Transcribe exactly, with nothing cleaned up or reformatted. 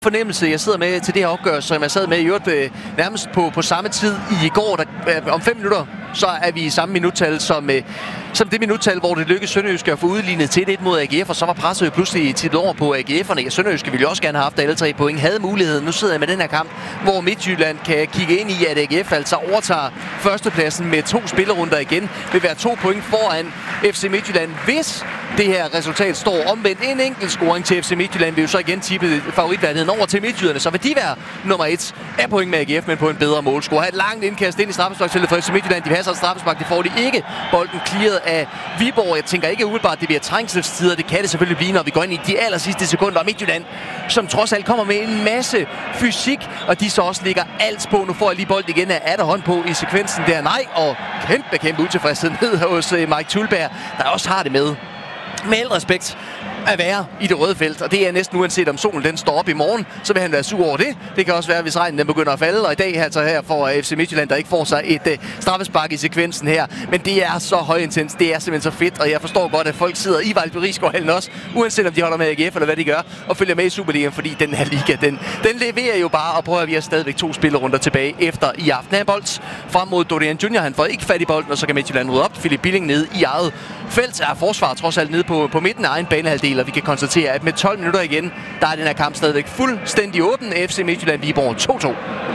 fornemmelse, jeg sidder med til det her opgør, som jeg sad med i øvrigt øh, nærmest på, på samme tid i går. Der, øh, om fem minutter, så er vi i samme minuttal som, øh, som det minuttal, hvor det lykkedes Sønderjyske at få udlignet til et mod A G F, og så var presset jo pludselig tit over på A G F'erne. Sønderjyske ville jo også gerne have haft alle tre point, havde muligheden. Nu sidder jeg med den her kamp, hvor Midtjylland kan kigge ind i, at A G F altså overtager førstepladsen med to spillerunder igen. Vil være to point foran F C Midtjylland, hvis det her resultat står omvendt. En enkelt scoring til F C Midtjylland vil jo så igen tippe favoritværdigheden over til midtjyderne. Så vil de være nummer et af point med A G F, men på en bedre målscore. Have et langt indkast ind i straffesparksfeltet for F C Midtjylland. De passer et straffespark, det får de ikke. Bolden clearet af Viborg. Jeg tænker ikke umiddelbart, det bliver trængselstider. Det kan det selvfølgelig blive, når vi går ind i de aller sidste sekunder. Og Midtjylland, som trods alt kommer med en masse fysik, og de så også ligger alt på. Nu får jeg lige bolden igen af Adderhånd på i sekvensen der. Nej, og kæmpe, kæmpe utilfredshed ned hos Mike Thulberg, der også har det med. Med al respekt at være i det røde felt, og det er næsten uanset om solen den står op i morgen, så vil han være sur over det. Det kan også være, hvis regnen den begynder at falde, og i dag altså her for F C Midtjylland, der ikke får sig et uh, straffespark i sekvensen her. Men det er så højintens, det er simpelthen så fedt, og jeg forstår godt, at folk sidder i Vejle Risgaardhallen også, uanset om de holder med A G F eller hvad de gør, og følger med i Superligaen, fordi den her liga, den, den leverer jo bare, og prøver, at vi har stadigvæk to spillerunder tilbage efter i aften. Her bold frem mod Dorian Junior, han får ikke fat i bolden, og så kan Midtjylland rydde op. Philip Billing nede i eget felt, er forsvar trods alt nede på, på midten af egen banehalvdel, og vi kan konstatere, at med tolv minutter igen, der er den her kamp stadigvæk fuldstændig åben. F C Midtjylland Viborg to to.